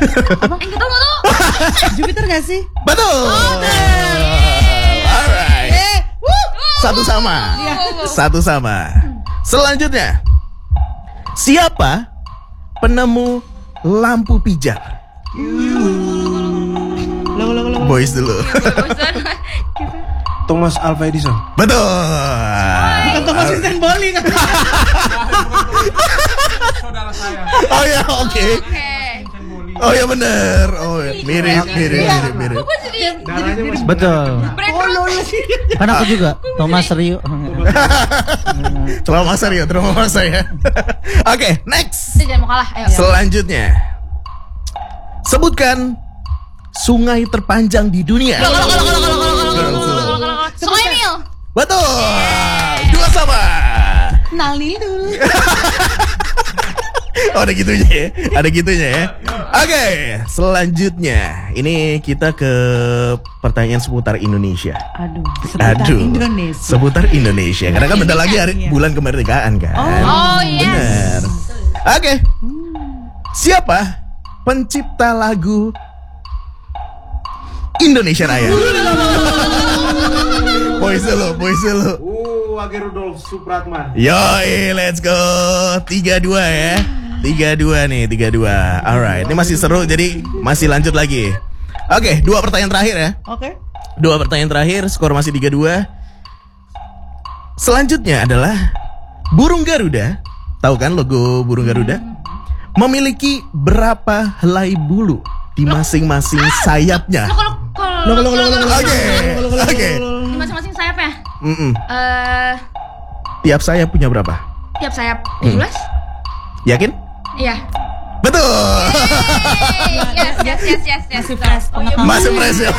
Apa? Yang ketemu tuh. Jupiter gak sih? Betul. Alright. Satu sama. Selanjutnya, siapa penemu lampu pijar? Boys dulu. Thomas Alva Edison. Betul. Bukan Thomas Edison Boli kan? Saudara saya. Oh ya, oke. Oh ya benar. Oh ya. Mirip. Darahnya masih Betul. Kan aku juga Thomas Rio. Terlalu maksa ya, terlalu maksa ya. Oke, next. Jangan mau kalah. Ayo. Selanjutnya, sebutkan sungai terpanjang di dunia. Sungai Nil. Betul. 2 sama. Nalil dulu. Oh, ada gitunya ya. Oke, selanjutnya ini kita ke pertanyaan seputar Indonesia. Seputar Indonesia. Karena kan bentar lagi bulan kemerdekaan kan. Oh yes. Benar. Oke. Siapa pencipta lagu Indonesia Raya? Boys dulu. Wage Rudolf Supratman. Yoi, let's go. 3-2 ya. 3-2 nih, 3-2. Alright, ini masih seru jadi masih lanjut lagi. Oke, 2 pertanyaan terakhir ya. Oke. 2 pertanyaan terakhir, skor masih 3-2. Selanjutnya adalah burung Garuda. Tahu kan logo burung Garuda? Memiliki berapa helai bulu di masing-masing sayapnya? Oke. Di masing-masing sayap ya? Tiap sayap punya berapa? Tiap sayap 17? Yakin? Iya. Betul. Yes. Masih fresh. Masih fresh ya.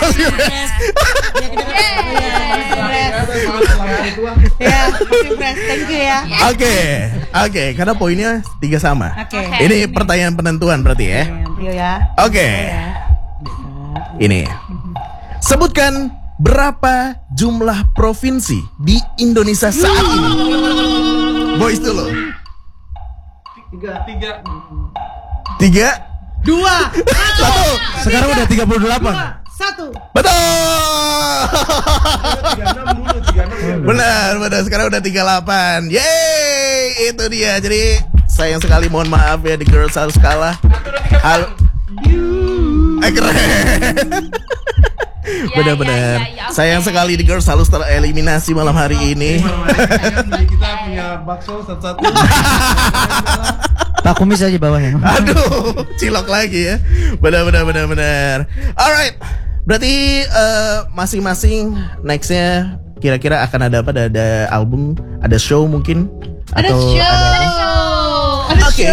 Ya, masih fresh. Thank you ya. Oke, karena poinnya 3 sama. Oke. Ini pertanyaan penentuan berarti ya. Trio ya. Oke. Ini. Sebutkan berapa jumlah provinsi di Indonesia saat ini? Boys dulu. 3. 3, 2, 1. Sekarang udah 38. 1. Betul. 36 dulu, 36. Benar. Sekarang udah 38. Yeay, itu dia. Jadi sayang sekali, mohon maaf ya, The Girls harus kalah. Halo. Keren. Benar-benar. Sayang sekali The Girls harus tereliminasi malam hari ini. Kita punya bakso satu-satu. Pak kumis aja bawahnya. Aduh, cilok lagi ya. Benar. Alright. Berarti masing-masing nextnya kira-kira akan ada apa? Ada album, ada show mungkin? Ada Atau show. Oke.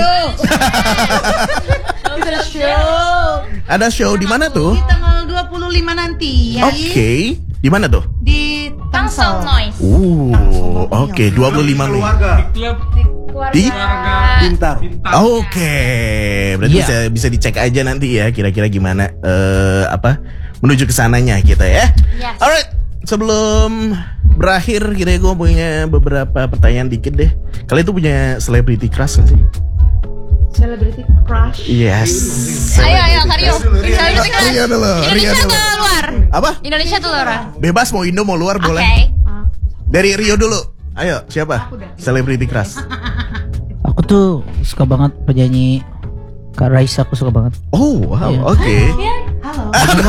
Ada show. Ada show di mana tuh? Di tanggal 25 nanti. Oke. Di mana tuh? Di Tangsel Noise. Oke, 25 Mei. Keluarga. Di Pintar. Oke, berarti bisa dicek aja nanti ya kira-kira gimana menuju ke sananya kita ya. Yes. Alright, sebelum berakhir kita gue punya beberapa pertanyaan dikit deh. Kalian tuh punya celebrity crush gak sih? Celebrity crush. Yes. Ayo Karyo. Rio dulu. Indonesia atau luar? Apa? Indonesia atau luar? Bebas mau Indo mau luar boleh. Oke. Dari Rio dulu. Ayo, siapa? Celebrity crush. Aku tuh suka banget penyanyi Kak Raisa, aku suka banget. Oh, wow, Iya. oke. Halo.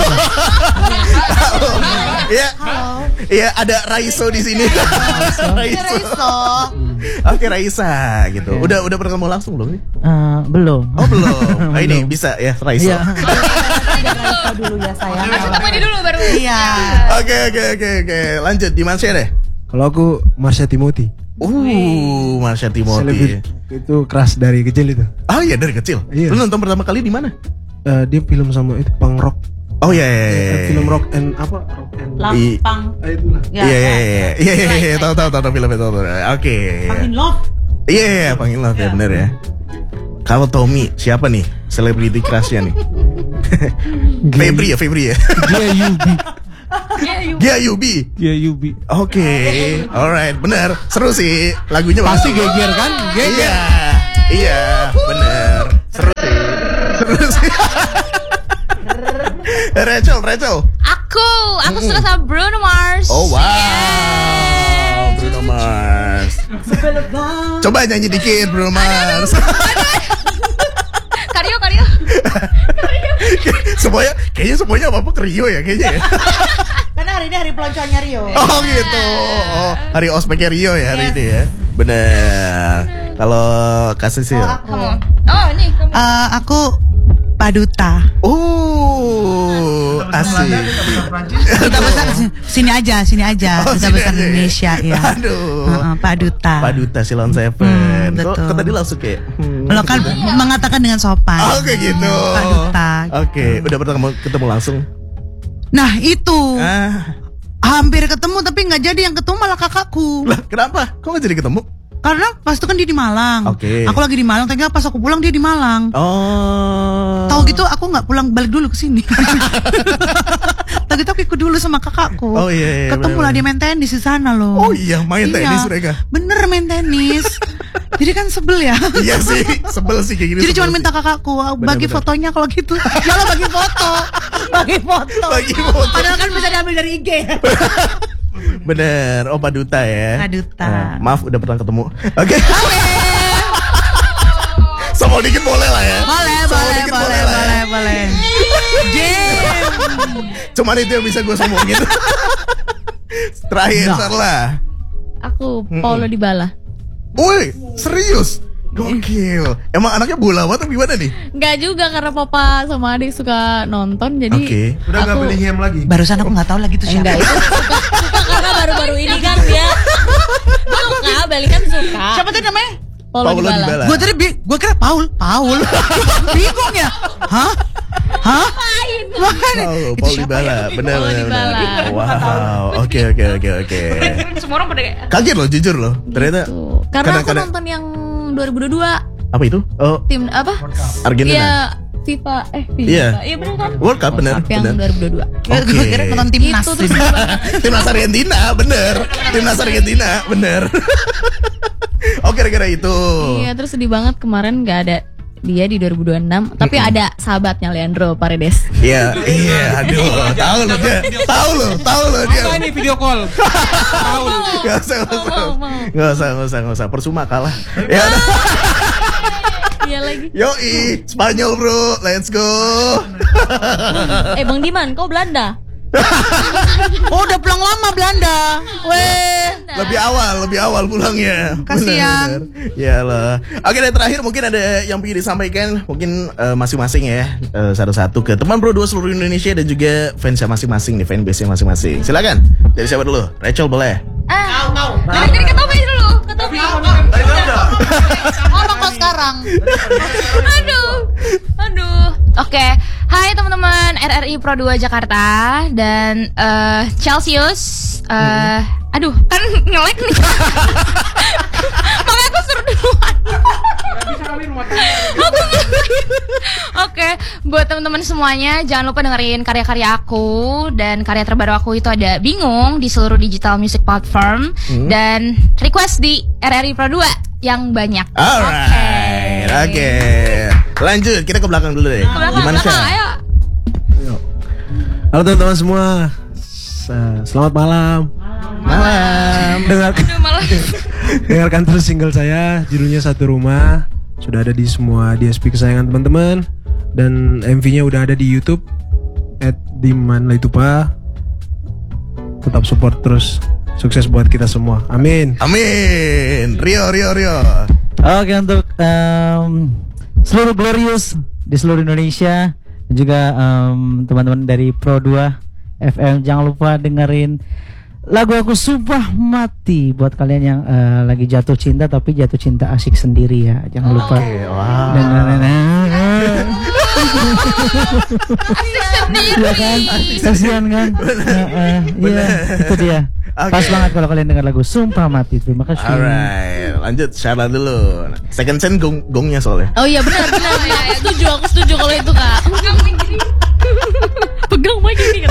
Iya. Iya, ada Raiso di sini. Raiso. Oke, Raisa gitu. Udah ketemu langsung belum nih? Belum. Oh, belum. Ini bisa ya, Raiso. Iya. Raiso dulu ya sayang. Harus ketemu ini dulu baru. Iya. Oke. Lanjut, di Marsha deh. Kalau aku Marsha Timothy. Marsha Timothy. Celebrity itu keras dari kecil itu. Oh iya, dari kecil. Iya. Lu nonton pertama kali di mana? Dia film sama itu punk rock. Oh iya. Film rock and apa? Rock and Lampang. itulah. Iya. Tahu filmnya tahu. Oke. Pangin love. Iya, Pangin Love ya, bener ya. Kalau Tommy, siapa nih celebrity crush-nya nih? Febri ya. Gia Yubi. Oke, alright, bener. Seru sih lagunya. Pasti geger kan? Iya, bener. Seru sih. Rachel. Aku suka sama Bruno Mars. Oh wow, Bruno Mars. Coba nyanyi dikit Bruno Mars. Karyo. Semuanya apa ke Rio ya kayaknya ya. Karena hari ini hari peloncoannya Rio. Oh gitu. Oh, hari ospeknya Rio ya hari ini ya. Bener. Kalau kasih sih. Kamu. Oh, ini kamu. Aku Paduta. Asik. Duta besar sini aja. Oh, Duta sini besar aja ya? Indonesia ya. Aduh. Paduta. Silon Seven. Kok betul. tadi langsung kayak Lo kan mengatakan dengan sopan. Oh kayak gitu. Paduta. Oke, udah pernah ketemu langsung? Nah itu Ah, hampir ketemu tapi nggak jadi, yang ketemu malah kakakku. lah kenapa? Kok nggak jadi ketemu? Karena pas itu kan dia di Malang. Oke. Aku lagi di Malang, ternyata pas aku pulang dia di Malang. Oh. Tahu gitu aku nggak pulang, balik dulu ke sini. Tahu gitu aku ikut dulu sama kakakku. Oh, iya, Ketemu lah bener-bener. dia main tenis di sana loh. Oh iya, main tenis mereka. Bener main tenis. Jadi kan sebel ya. Iya sih, sebel sih kayak gini. Jadi sebel cuma sih. minta kakakku bagi Bener-bener. fotonya kalau gitu. Ya lo bagi foto. Bagi foto. Bagi foto. Padahal kan bisa diambil dari IG. Bener, oh Paduta ya. Paduta. Maaf udah pernah ketemu. Oke. Sombong dikit boleh lah ya. Sombong dikit lah ya. boleh. Cuman itu yang bisa gue sombongin. Terakhir Sarla. Aku Paulo Dybala. Woi, serius? Gokil. Emang anaknya bola atau gimana nih? Enggak juga karena papa sama adik suka nonton jadi Oke. Udah nggak aku- Bellingham lagi. Barusan aku nggak tahu lagi tuh siapa. Enggak itu suka karena baru-baru ini kan dia suka Bellingham suka. Siapa tuh namanya? Paulo Dybala. Gue tadi gue kira Paul. Bingung ya? Hah? Mana? Paul Dybala, bener. Paulo Dybala. Wow, oke. Semua orang pada kayak Kaget loh, jujur loh. Ternyata. gitu. Karena aku kadang-kadang- nonton yang 2022 Apa itu? Oh, tim apa? Argentina. Iya, FIFA. Iya. Iya benar kan? World Cup bener. Yang 2022. Gue kira nonton timnas. Itu terus seru banget. Timnas Argentina, bener. Timnas Argentina, bener. Oh, kira-kira itu. Iya, terus sedih banget kemarin nggak ada dia di 2026, tapi ada sahabatnya Leandro Paredes. Iya, aduh, tahu lo dia. Apa ini video call? Gak usah. Persuma kalah. Ya udah. Iya lagi. Yoi, Spanyol bro, let's go. Bang Diman, kau Belanda? Oh udah pulang lama Belanda. Weh. Lebih awal pulangnya. Kasian. Ya lah. Oke, dan terakhir mungkin ada yang ingin disampaikan, mungkin masing-masing ya, satu-satu ke teman Bro 2 seluruh Indonesia dan juga fansnya masing-masing nih, fanbase-nya masing-masing. Silakan. Dari siapa dulu? Rachel boleh. Dari Ketopi dulu. Ketopi. Ngomong kok sekarang. Aduh. Oke. Hai teman-teman RRI Pro 2 Jakarta dan Celsius. Aduh, kan nge-lag nih. Makanya aku suruh duluan. Oke, buat teman-teman semuanya jangan lupa dengerin karya-karya aku dan karya terbaru aku itu ada Bingung di seluruh digital music platform dan request di RRI Pro 2 yang banyak. Alright, oke. Lanjut, kita ke belakang dulu deh. Gimana sih? Ayo. Halo teman-teman semua. Selamat malam. Malam. Aduh, malah. Dengarkan terus single saya, judulnya Satu Rumah. Sudah ada di semua DSP kesayangan teman-teman. Dan MV-nya udah ada di YouTube @dimanlaitupa. Tetap support terus. Sukses buat kita semua. Amin. Amin. Rio. Oke, untuk seluruh Glorious di seluruh Indonesia dan juga teman-teman dari Pro 2 FM, jangan lupa dengerin lagu aku Sumpah Mati buat kalian yang lagi jatuh cinta tapi jatuh cinta asik sendiri ya. Jangan lupa. Wow. Iya kan? Kasihan kan? Iya, itu dia. Oke. Pas banget kalau kalian dengar lagu Sumpah Mati. Terima kasih. Alright, lanjut Syara dulu. Second scene gongnya soalnya. Oh iya benar. Ya, aku setuju kalau itu Kak. Pegang mic gini.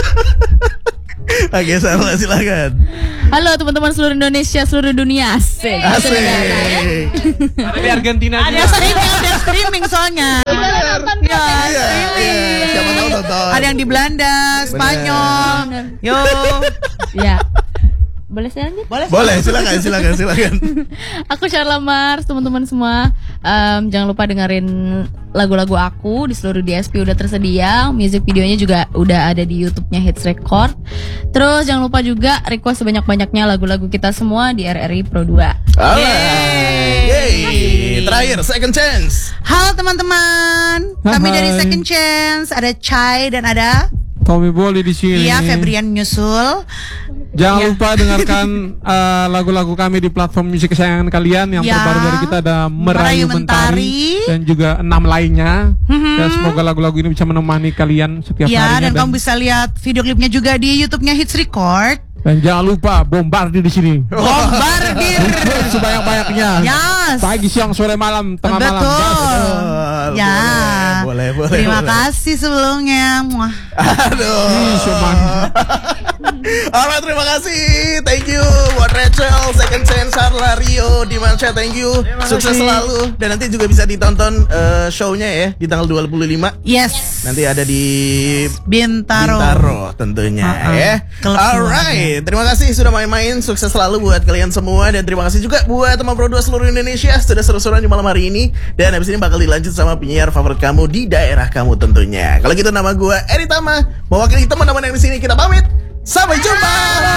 Oke, Syara silakan. Halo teman-teman seluruh Indonesia, seluruh dunia. Asik. Asik. Ada di Argentina Ada juga. streaming soalnya. Iya. Siapa tahu nonton. Ada yang di Belanda, Spanyol. Yo. Ya. Boleh saya lanjut? Boleh, silakan. Aku Charla Mars, teman-teman semua. Jangan lupa dengerin lagu-lagu aku di seluruh DSP udah tersedia. Music videonya juga udah ada di YouTube-nya Hits Record. Terus jangan lupa juga request sebanyak-banyaknya lagu-lagu kita semua di RRI Pro 2. Yeay. Terakhir, Second Chance. Halo teman-teman. Kami dari Second Chance, ada Chai dan ada Tommy Bolly di sini. Iya, Febrian nyusul. Jangan lupa dengarkan lagu-lagu kami di platform musik kesayangan kalian. Yang Ya. terbaru dari kita ada Merayu Mentari dan juga 6 lainnya. Dan semoga lagu-lagu ini bisa menemani kalian setiap Ya, harinya. dan kamu bisa lihat video klipnya juga di YouTube-nya Hits Record. Dan jangan lupa bombardir di sini. Bombardir. Sebanyak-banyaknya. Yes. Pagi, siang, sore, malam, tengah malam. Betul. Ya. Boleh. Terima kasih sebelumnya. Muah. Aduh. Alright, terima kasih. Thank you buat Rachel, Second Chance, Charla, Rio, Dimansha, thank you. Sukses selalu. Dan nanti juga bisa ditonton show-nya ya di tanggal 25. Yes. Nanti ada di Bintaro. tentunya Uh-uh. ya. Klub Alright, terima kasih sudah main-main. Sukses selalu buat kalian semua. Dan terima kasih juga buat teman Pro 2 seluruh Indonesia sudah seru-seruan di malam hari ini. Dan habis ini bakal dilanjut sama penyiar favorit kamu di daerah kamu tentunya. Kalau gitu nama gue Eri Tama, mewakili teman-teman yang di sini, kita pamit. Sampai jumpa.